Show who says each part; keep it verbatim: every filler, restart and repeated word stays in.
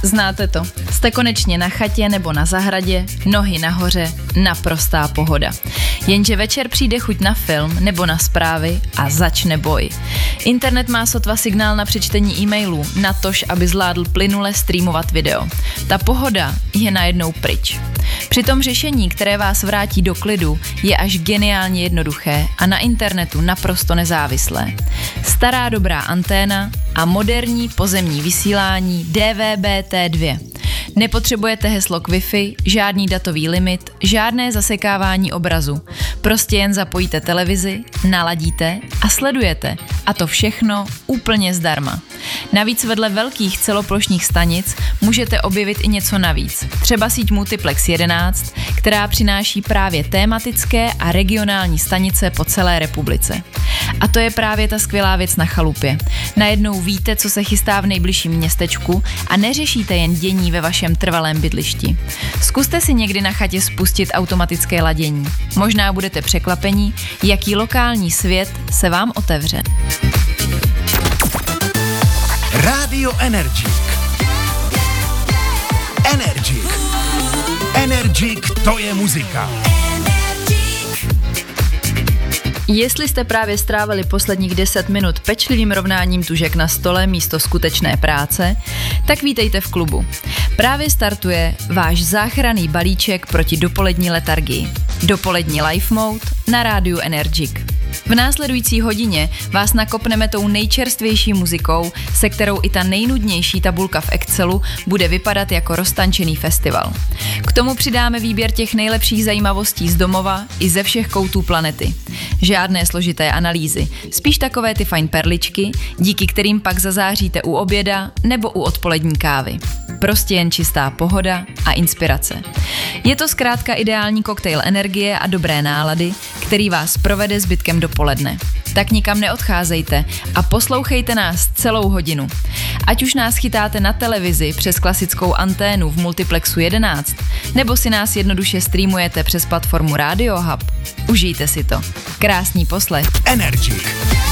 Speaker 1: Znáte to. Jste konečně na chatě nebo na zahradě, nohy nahoře, naprostá pohoda. Jenže večer přijde chuť na film nebo na zprávy a začne boj. Internet má sotva signál na přečtení e-mailů, natož, aby zvládl plynule streamovat video. Ta pohoda je najednou pryč. Přitom řešení, které vás vrátí do klidu, je až geniálně jednoduché a na internetu naprosto nezávislé. Stará dobrá anténa a moderní pozemní vysílání D V B T dva. Nepotřebujete heslo k Wi-Fi, žádný datový limit, žádné zasekávání obrazu. Prostě jen zapojíte televizi, naladíte a sledujete. A to všechno úplně zdarma. Navíc vedle velkých celoplošných stanic můžete objevit i něco navíc. Třeba síť Multiplex jedenáct, která přináší právě tématické a regionální stanice po celé republice. A to je právě ta skvělá věc na chalupě. Najednou víte, co se chystá v nejbližším městečku a neřešíte jen dění ve vašem trvalém bydlišti. Zkuste si někdy na chatě spustit automatické ladění. Možná budete překvapení, jaký lokální svět se vám otevře.
Speaker 2: Rádio Energik. Energik. Energik, to je muzika.
Speaker 1: Jestli jste právě strávili posledních deset minut pečlivým rovnáním tužek na stole místo skutečné práce, tak vítejte v klubu. Právě startuje váš záchranný balíček proti dopolední letargii. Dopolední life mode na rádiu Energik. V následující hodině vás nakopneme tou nejčerstvější muzikou, se kterou i ta nejnudnější tabulka v Excelu bude vypadat jako roztančený festival. K tomu přidáme výběr těch nejlepších zajímavostí z domova i ze všech koutů planety. Žádné složité analýzy, spíš takové ty fajn perličky, díky kterým pak zazáříte u oběda nebo u odpolední kávy. Prostě jen čistá pohoda a inspirace. Je to zkrátka ideální koktejl energie a dobré nálady, který vás provede zbytkem dopoledne. Tak nikam neodcházejte a poslouchejte nás celou hodinu. Ať už nás chytáte na televizi přes klasickou anténu v Multiplexu jedenáct, nebo si nás jednoduše streamujete přes platformu Radio Hub. Užijte si to. Krásný poslech.
Speaker 2: Energik.